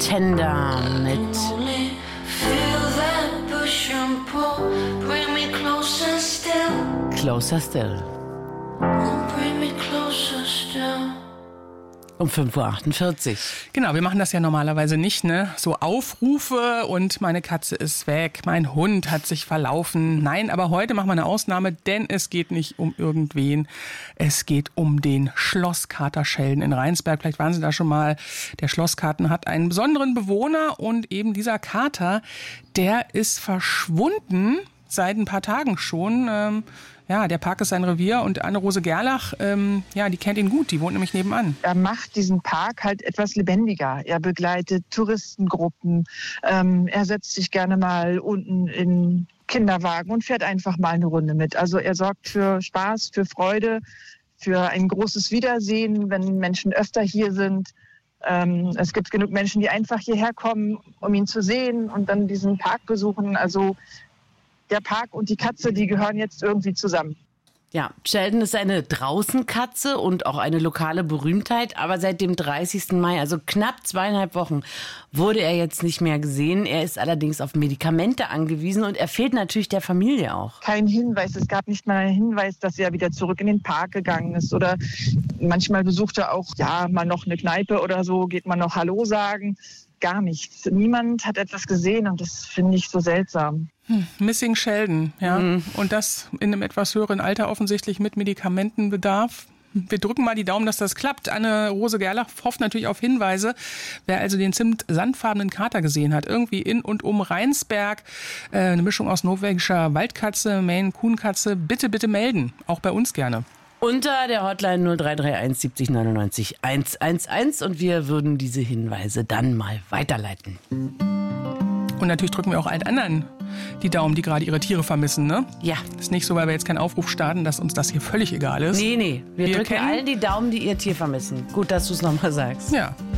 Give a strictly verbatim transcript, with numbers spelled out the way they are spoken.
Tender mit Closer Still. Um fünf Uhr achtundvierzig. Genau, wir machen das ja normalerweise nicht, ne? So Aufrufe und meine Katze ist weg, mein Hund hat sich verlaufen. Nein, aber heute machen wir eine Ausnahme, denn es geht nicht um irgendwen. Es geht um den Schlosskater Sheldon in Rheinsberg. Vielleicht waren Sie da schon mal. Der Schlosskater hat einen besonderen Bewohner und eben dieser Kater, der ist verschwunden seit ein paar Tagen schon. Ähm, Ja, der Park ist sein Revier und Anne-Rose Gerlach, ähm, ja, die kennt ihn gut, die wohnt nämlich nebenan. Er macht diesen Park halt etwas lebendiger. Er begleitet Touristengruppen, ähm, er setzt sich gerne mal unten in Kinderwagen und fährt einfach mal eine Runde mit. Also er sorgt für Spaß, für Freude, für ein großes Wiedersehen, wenn Menschen öfter hier sind. Ähm, es gibt genug Menschen, die einfach hierher kommen, um ihn zu sehen und dann diesen Park besuchen. Also der Park und die Katze, die gehören jetzt irgendwie zusammen. Ja, Sheldon ist eine Draußenkatze und auch eine lokale Berühmtheit. Aber seit dem dreißigsten Mai, also knapp zweieinhalb Wochen, wurde er jetzt nicht mehr gesehen. Er ist allerdings auf Medikamente angewiesen und er fehlt natürlich der Familie auch. Kein Hinweis, es gab nicht mal einen Hinweis, dass er wieder zurück in den Park gegangen ist. Oder manchmal besucht er auch, ja, mal noch eine Kneipe oder so, geht man noch Hallo sagen. Gar nichts. Niemand hat etwas gesehen und das finde ich so seltsam. Hm, Missing Sheldon, ja. Mhm. Und das in einem etwas höheren Alter offensichtlich mit Medikamentenbedarf. Wir drücken mal die Daumen, dass das klappt. Anne-Rose Gerlach hofft natürlich auf Hinweise. Wer also den zimt-sandfarbenen Kater gesehen hat, irgendwie in und um Rheinsberg, äh, eine Mischung aus norwegischer Waldkatze, Maine-Coon-Katze, bitte, bitte melden. Auch bei uns gerne. Unter der Hotline null drei drei eins siebzig neunundneunzig hundertelf und wir würden diese Hinweise dann mal weiterleiten. Und natürlich drücken wir auch allen anderen die Daumen, die gerade ihre Tiere vermissen, ne? Ja. Ist nicht so, weil wir jetzt keinen Aufruf starten, dass uns das hier völlig egal ist. Nee, nee. Wir, wir drücken allen die Daumen, die ihr Tier vermissen. Gut, dass du es nochmal sagst. Ja.